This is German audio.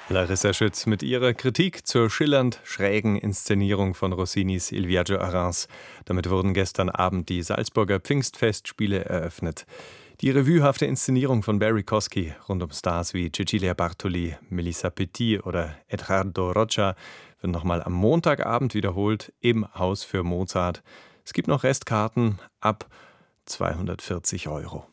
Larissa Schütz mit ihrer Kritik zur schillernd schrägen Inszenierung von Rossinis Il Viaggio a Reims. Damit wurden gestern Abend die Salzburger Pfingstfestspiele eröffnet. Die revuehafte Inszenierung von Barry Kosky rund um Stars wie Cecilia Bartoli, Melissa Petit oder Edgardo Rocha wird nochmal am Montagabend wiederholt im Haus für Mozart. Es gibt noch Restkarten ab 240 €.